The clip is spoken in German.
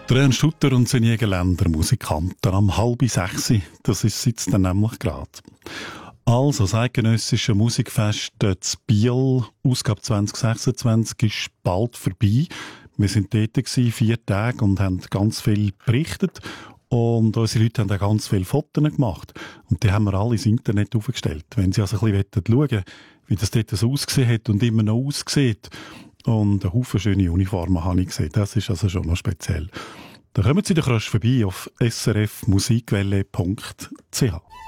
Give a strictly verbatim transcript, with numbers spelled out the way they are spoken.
Der Ernst Hutter und seine Geländer Musikanten am halb sechs, das ist jetzt dann nämlich gerade. Also, das eidgenössische Musikfest zu Biel, Ausgabe zwanzig sechsundzwanzig, ist bald vorbei. Wir sind dort gewesen, vier Tage, und haben ganz viel berichtet. Und unsere Leute haben auch ganz viele Fotos gemacht. Und die haben wir alle ins Internet aufgestellt. Wenn Sie also ein bisschen schauen wollen, wie das dort so ausgesehen hat und immer noch aussieht. Und ein Haufen schöne Uniformen habe ich gesehen. Das ist also schon noch speziell. Da kommen Sie doch rasch vorbei auf s r f musikwelle punkt c h.